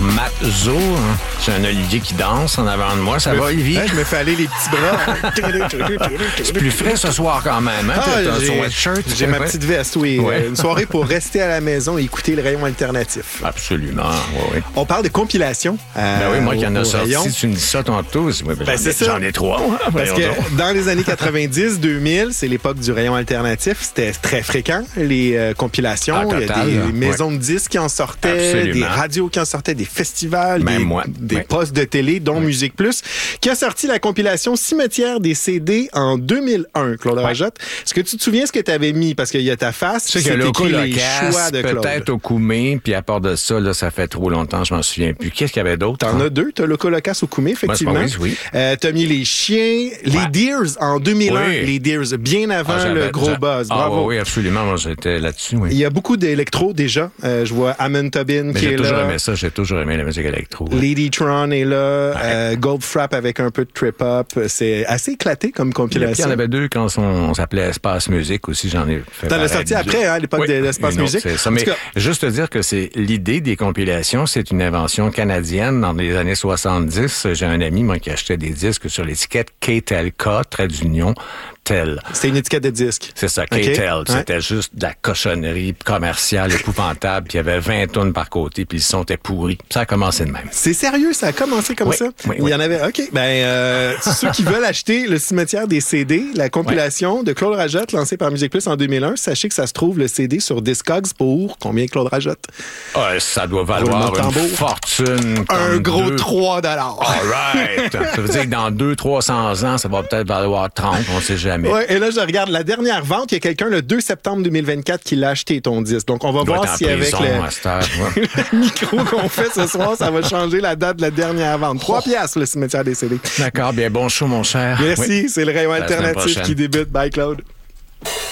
Matzo. Hein. J'ai un Olivier qui danse en avant de moi. Ça va, Olivier? Je me fais aller les petits bras. C'est plus frais ce soir quand même. Hein? T'as son sweatshirt. J'ai ma petite veste, oui. Ouais. Une soirée pour rester à la maison et écouter le rayon alternatif. Absolument, oui. On parle de compilation. Ben oui, moi qui en ai sorti, rayon. tu me dis ça tantôt. C'est ça. J'en ai 3. Parce que dans les années 90-2000, c'est l'époque du rayon alternatif. C'était très fréquent, les compilations. Total, il y a des maisons de disques qui en sortaient, absolument. des radios qui en sortaient, des festivals, des postes de télé, dont Musique Plus, qui a sorti la compilation Cimetière des CD en 2001, Claude Rajotte. Est-ce que tu te souviens ce que tu avais mis? Parce qu'il y a ta face, c'est écrit les Locasse, choix de Claude. peut-être au Koumé, puis à part de ça, là, ça fait trop longtemps, je m'en souviens plus. Qu'est-ce qu'il y avait d'autre? T'en as deux. T'as Loco Locas au Koumé, effectivement. Oui. T'as mis les chiens, les Deers en 2001. Oui. Les Deers, bien avant le gros buzz. Bravo. Oui, absolument. Moi, j'étais là-dessus, oui. Il y a beaucoup d'électro déjà. Je vois Amon Tobin qui est là. J'ai toujours aimé ça. J'ai toujours aimé la musique électro. Lady Tron est là. Goldfrapp avec un peu de trip-hop. C'est assez éclaté comme compilation. Il y en avait deux quand on s'appelait Espace Musique aussi. J'en ai fait. T'en as sorti après, hein, à l'époque de l'Espace Musique. C'est ça. Mais juste te dire que c'est l'idée des compilations, c'est une invention canadienne dans les années 70. J'ai un ami, moi, qui achetait des disques sur l'étiquette KTLK, trait d'union, tel. C'était une étiquette de disque. C'est ça, KTEL. C'était juste de la cochonnerie commerciale épouvantable. Puis il y avait 20 tonnes par côté, puis le son était pourri. Ça a commencé de même. C'est sérieux, ça a commencé comme ça? Oui. Il y en avait. OK. Ceux qui veulent acheter le Cimetière des CD, la compilation de Claude Rajotte, lancée par Musique Plus en 2001, sachez que ça se trouve le CD sur Discogs pour combien, Claude Rajotte? Ça doit valoir une fortune. Un gros 3 $. All right. Ça veut dire que dans 200-300 ans, ça va peut-être valoir 30, on sait jamais. Ouais, et là, je regarde la dernière vente. Il y a quelqu'un le 2 septembre 2024 qui l'a acheté, ton disque. Donc, on va voir si avec le micro qu'on fait ce soir, ça va changer la date de la dernière vente. 3 piastres, le Cimetière des CD. D'accord, bien bon show, mon cher. Merci, c'est le rayon alternatif qui débute. Bye, Claude.